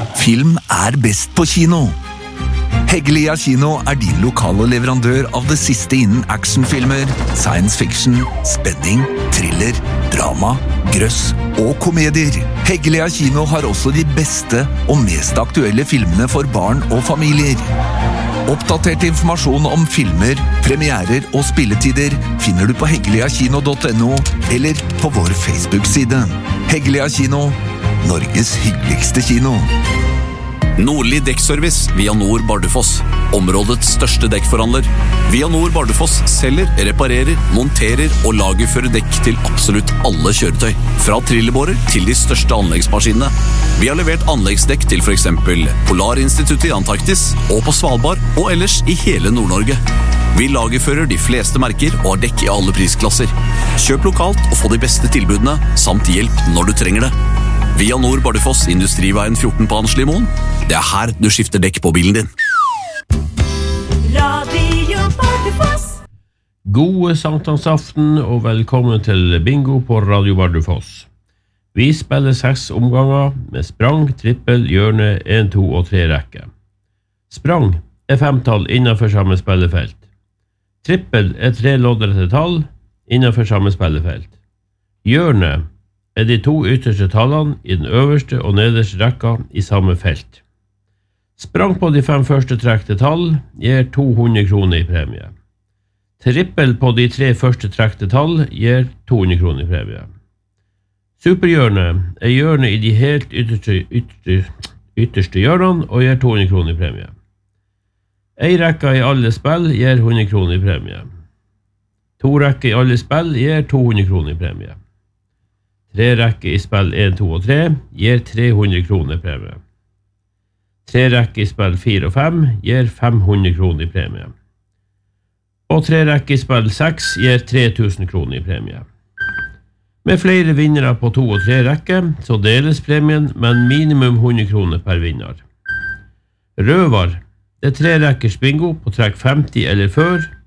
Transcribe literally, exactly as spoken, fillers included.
Film er best på kino. Heggelia Kino er din lokale leverandør av det siste innen actionfilmer, science fiction, spenning, thriller, drama, grøss og komedier. Heggelia Kino har også de beste og mest aktuelle filmene for barn og familier. Oppdatert informasjon om filmer, premierer og spilletider finner du på heggeliakino punktum no eller på vår Facebook-side. Heggelia Kino, Norges hyggeligste kino. Nordli Dekkservice, Vianor Bardufoss. Områdets største dekkforhandler. Vianor Bardufoss selger, reparerer, monterer og lagerfører dekk til absolutt alle kjøretøy. Fra trillebårer til de største anleggsmaskinene. Vi har levert anleggsdekk til for eksempel Polarinstituttet i Antarktis og på Svalbard og ellers i hele Nord-Norge. Vi lagerfører de fleste merker og har dekk i alle prisklasser. Kjøp lokalt og få de beste tilbudene, samt hjelp når du trenger det. Vianor Bardufoss, Industriveien fjorten på Anslimoen. Det er her du skifter dekk på bilen din. Radio Bardufoss. God sankthansaften og velkommen til bingo på Radio Bardufoss. Vi spiller seks omganger med sprang, trippel, hjørne, en, to og tre rekke. Sprang er femtall innenfor samme spillefelt. Trippel er tre loddrette tall innenfor samme spillefelt. Hjørne er de to ytterste tallene i den øverste og nederste rekka i samme felt. Sprang på de fem første trekte tall gir to hundre kroner i premie. Trippel på de tre første trekte tall gir to hundre kroner i premie. Superhjørne er hjørne i de helt ytterste, ytterste, ytterste hjørnene og gir to hundre kroner i premie. En rekka i alle spill gir hundre kroner i premie. To rekker i alle spill gir to hundre kroner i premie. Tre rekker i spill en, to og tre gir tre hundre kroner i premie. Tre rekker i spill fire og fem gir fem hundre kroner i premie. Og tre rekker i spill seks gir tre tusen kroner i premie. Med flere vinnere på to og tre rekker så deles premien med minimum hundre kroner per vinner. Røvar, det er tre rekkers bingo på trekk femti eller før,